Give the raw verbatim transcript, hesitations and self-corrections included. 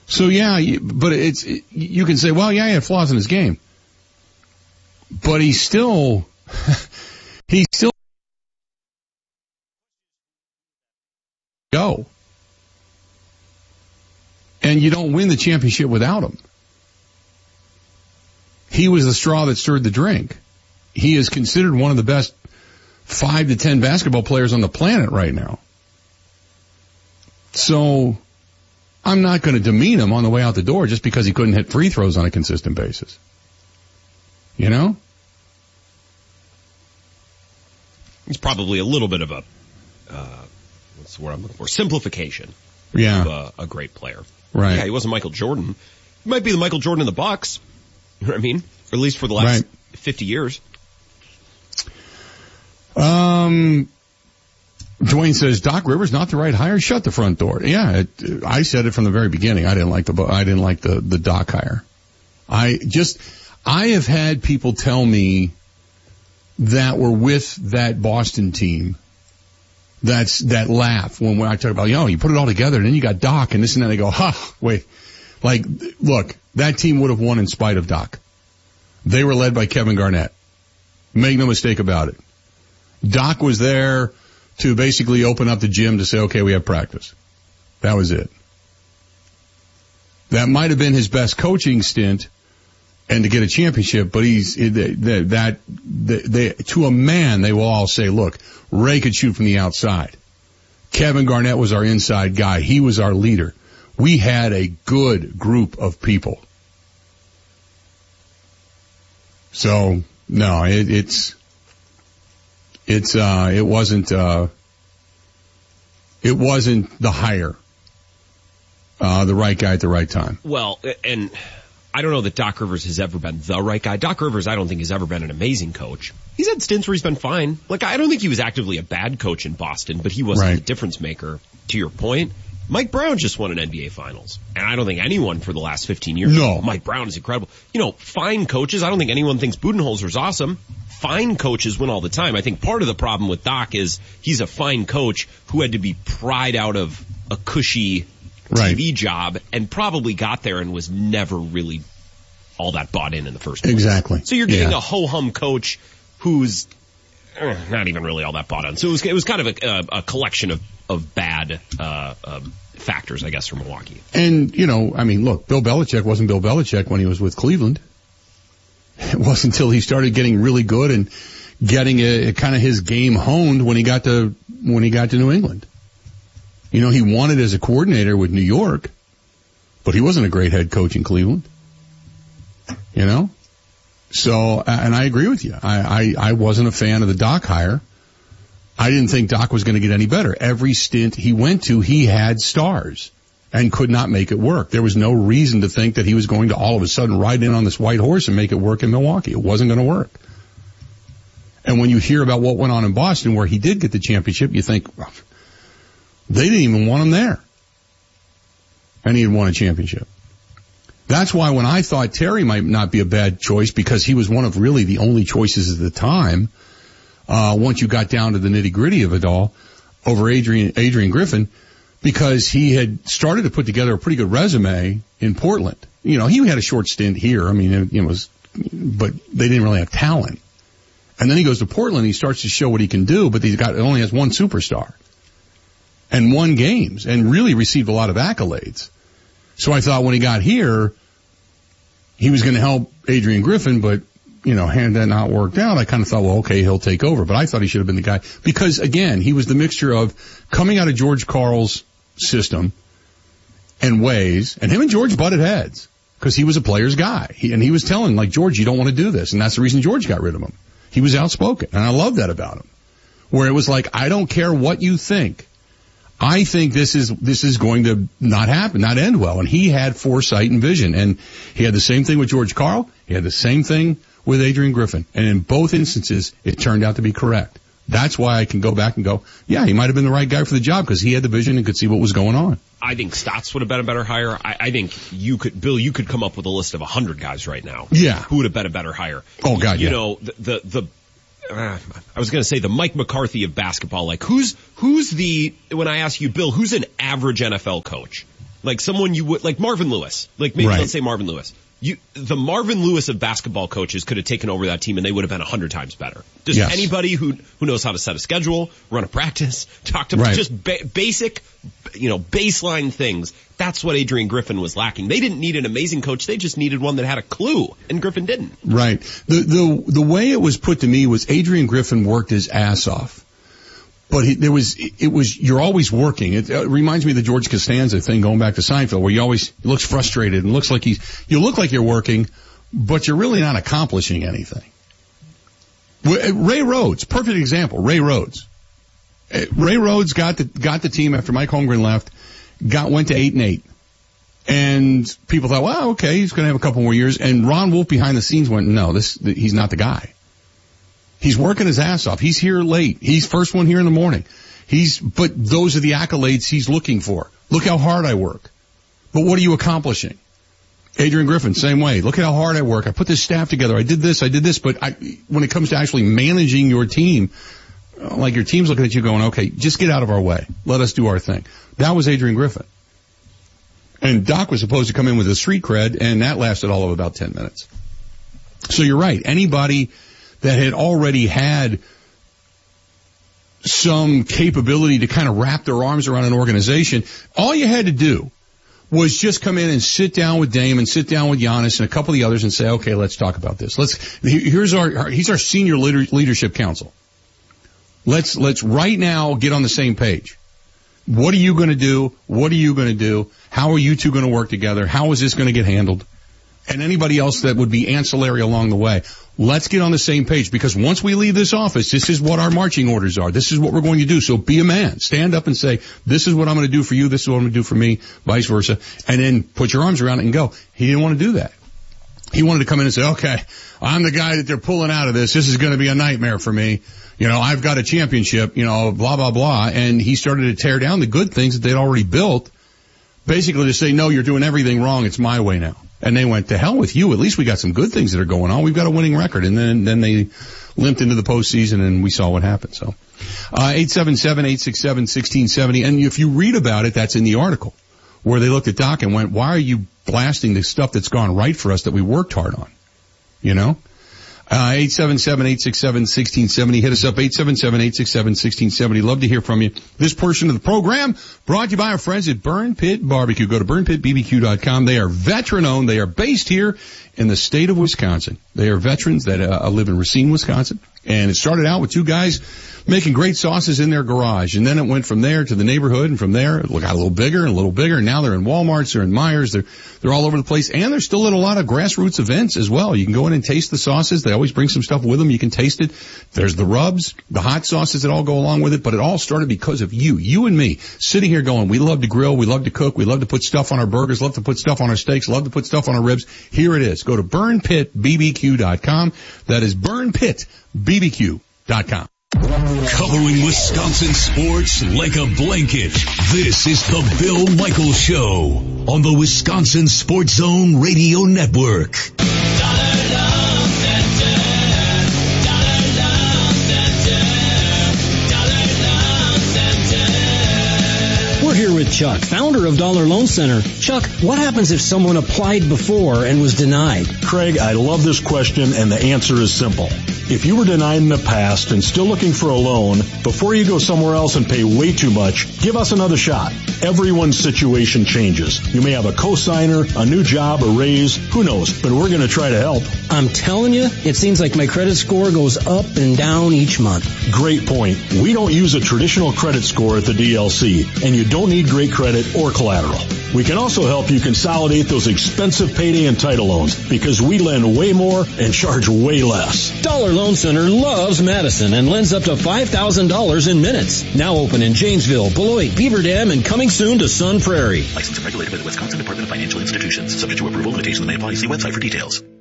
So yeah, but it's, you can say, well, yeah, he had flaws in his game. But he's still, he's still go. And you don't win the championship without him. He was the straw that stirred the drink. He is considered one of the best five to ten basketball players on the planet right now. So I'm not going to demean him on the way out the door just because he couldn't hit free throws on a consistent basis. You know? He's probably a little bit of a, uh, what's the word I'm looking for? Simplification. Yeah. Of a, a great player. Right. Yeah, he wasn't Michael Jordan. He might be the Michael Jordan of the Bucks. You know what I mean? Or at least for the last right. fifty years. Um, Dwayne says, Doc Rivers not the right hire. Shut the front door. Yeah, it, I said it from the very beginning. I didn't like the, I didn't like the, the Doc hire. I just, I have had people tell me that were with that Boston team. That's, that laugh when, when I talk about, you know, you put it all together and then you got Doc and this and that. They go, ha, wait, like, look, that team would have won in spite of Doc. They were led by Kevin Garnett. Make no mistake about it. Doc was there to basically open up the gym to say, okay, we have practice. That was it. That might have been his best coaching stint and to get a championship, but he's, that, that, they, to a man, they will all say, look, Ray could shoot from the outside. Kevin Garnett was our inside guy. He was our leader. We had a good group of people. So, no, it, it's, it's, uh, it wasn't, uh, it wasn't the hire, uh, the right guy at the right time. Well, and I don't know that Doc Rivers has ever been the right guy. Doc Rivers, I don't think has ever been an amazing coach. He's had stints where he's been fine. Like, I don't think he was actively a bad coach in Boston, but he wasn't right. the difference maker. To your point, Mike Brown just won an N B A Finals. And I don't think anyone for the last fifteen years. No. Mike Brown is incredible. You know, fine coaches. I don't think anyone thinks Budenholzer's awesome. Fine coaches win all the time. I think part of the problem with Doc is he's a fine coach who had to be pried out of a cushy right. T V job and probably got there and was never really all that bought in in the first place. Exactly. So you're getting yeah. a ho-hum coach who's eh, not even really all that bought in. So it was, it was kind of a, a, a collection of, of bad uh, uh, factors, I guess, for Milwaukee. And, you know, I mean, look, Bill Belichick wasn't Bill Belichick when he was with Cleveland. It wasn't until he started getting really good and getting a, a kind of his game honed when he got to when he got to New England. You know, he won it as a coordinator with New York, but he wasn't a great head coach in Cleveland. You know? So, and I agree with you. I, I, I wasn't a fan of the Doc hire. I didn't think Doc was going to get any better. Every stint he went to, he had stars and could not make it work. There was no reason to think that he was going to all of a sudden ride in on this white horse and make it work in Milwaukee. It wasn't going to work. And when you hear about what went on in Boston where he did get the championship, you think, well, they didn't even want him there. And he had won a championship. That's why when I thought Terry might not be a bad choice because he was one of really the only choices at the time, uh, once you got down to the nitty gritty of it all, over Adrian, Adrian Griffin, because he had started to put together a pretty good resume in Portland. You know, he had a short stint here. I mean, it, it was, but they didn't really have talent. And then he goes to Portland, he starts to show what he can do, but he's got, it only has one superstar. And won games, and really received a lot of accolades. So I thought when he got here, he was going to help Adrian Griffin, but, you know, had that not worked out, I kind of thought, well, okay, he'll take over. But I thought he should have been the guy. Because, again, he was the mixture of coming out of George Karl's system and ways, and him and George butted heads. Because he was a player's guy. He, and he was telling, like, George, you don't want to do this. And that's the reason George got rid of him. He was outspoken. And I love that about him. Where it was like, I don't care what you think. I think this is, this is going to not happen, not end well. And he had foresight and vision. And he had the same thing with George Karl. He had the same thing with Adrian Griffin. And in both instances, it turned out to be correct. That's why I can go back and go, yeah, he might have been the right guy for the job because he had the vision and could see what was going on. I think Stotts would have been a better hire. I, I think you could, Bill, you could come up with a list of a hundred guys right now. Yeah. Who would have been a better hire. Oh, God, You yeah. know, the, the, the Uh, I was going to say the Mike McCarthy of basketball. Like, who's who's the, when I ask you, Bill, who's an average N F L coach? Like someone you would, like Marvin Lewis. Like maybe Right. let's say Marvin Lewis. You, the Marvin Lewis of basketball coaches could have taken over that team and they would have been a hundred times better. Just Yes. anybody who, who knows how to set a schedule, run a practice, talk to Right. just ba- basic, you know, baseline things. That's what Adrian Griffin was lacking. They didn't need an amazing coach. They just needed one that had a clue, and Griffin didn't. Right. The, the, the way it was put to me was Adrian Griffin worked his ass off. But he, there was, it was, you're always working. It, it reminds me of the George Costanza thing going back to Seinfeld, where you always, he looks frustrated and looks like he's, you look like you're working, but you're really not accomplishing anything. Ray Rhodes, perfect example, Ray Rhodes. Ray Rhodes got the, got the team after Mike Holmgren left, got, went to eight and eight. And people thought, well, okay, he's going to have a couple more years. And Ron Wolf behind the scenes went, no, this, he's not the guy. He's working his ass off. He's here late. He's first one here in the morning. He's, but those are the accolades he's looking for. Look how hard I work. But what are you accomplishing? Adrian Griffin, same way. Look at how hard I work. I put this staff together. I did this, I did this. But I, when it comes to actually managing your team, like your team's looking at you going, okay, just get out of our way. Let us do our thing. That was Adrian Griffin. And Doc was supposed to come in with a street cred, and that lasted all of about ten minutes. So you're right. Anybody that had already had some capability to kind of wrap their arms around an organization, all you had to do was just come in and sit down with Dame and sit down with Giannis and a couple of the others and say, okay, let's talk about this. Let's, here's our, he's our senior leadership council. Let's, let's right now get on the same page. What are you going to do? What are you going to do? How are you two going to work together? How is this going to get handled? And anybody else that would be ancillary along the way. Let's get on the same page, because once we leave this office, this is what our marching orders are. This is what we're going to do. So be a man. Stand up and say, this is what I'm going to do for you. This is what I'm going to do for me, vice versa. And then put your arms around it and go. He didn't want to do that. He wanted to come in and say, okay, I'm the guy that they're pulling out of this. This is going to be a nightmare for me. You know, I've got a championship, you know, blah, blah, blah. And he started to tear down the good things that they'd already built, basically to say, no, you're doing everything wrong. It's my way now. And they went, to hell with you. At least we got some good things that are going on. We've got a winning record. And then, then they limped into the postseason and we saw what happened. So, uh, eight seven seven, eight six seven, one six seven zero. And if you read about it, that's in the article where they looked at Doc and went, why are you blasting the stuff that's gone right for us that we worked hard on? You know? Uh, eight seven seven, eight six seven, one six seven zero. Hit us up, eight seven seven, eight six seven, one six seven zero. Love to hear from you. This portion of the program brought to you by our friends at Burn Pit Barbecue. Go to burn pit b b q dot com. They are veteran-owned. They are based here in the state of Wisconsin. They are veterans that uh, live in Racine, Wisconsin. And it started out with two guys making great sauces in their garage. And then it went from there to the neighborhood, and from there it got a little bigger and a little bigger. And now they're in Walmarts, they're in Myers, they're, they're all over the place. And they're still at a lot of grassroots events as well. You can go in and taste the sauces. They always bring some stuff with them. You can taste it. There's the rubs, the hot sauces that all go along with it. But it all started because of you, you and me, sitting here going, we love to grill, we love to cook, we love to put stuff on our burgers, love to put stuff on our steaks, love to put stuff on our ribs. Here it is. Go to burn pit b b q dot com. That is burn pit b b q dot com. Covering Wisconsin sports like a blanket. This is the Bill Michaels Show on the Wisconsin Sports Zone Radio Network. Dollar Loan Center. Dollar Loan Center. Dollar Loan Center. We're here with Chuck, founder of Dollar Loan Center. Chuck, what happens if someone applied before and was denied? Craig, I love this question, and the answer is simple. If you were denied in the past and still looking for a loan, before you go somewhere else and pay way too much, give us another shot. Everyone's situation changes. You may have a cosigner, a new job, a raise, who knows, but we're going to try to help. I'm telling you, it seems like my credit score goes up and down each month. Great point. We don't use a traditional credit score at the D L C, and you don't need great credit or collateral. We can also help you consolidate those expensive payday and title loans, because we lend way more and charge way less. Dollar Loan Center loves Madison and lends up to five thousand dollars in minutes. Now open in Janesville, Beloit, Beaver Dam, and coming soon to Sun Prairie. Licensed and regulated by the Wisconsin Department of Financial Institutions. Subject to approval, limitations may apply. See website for details.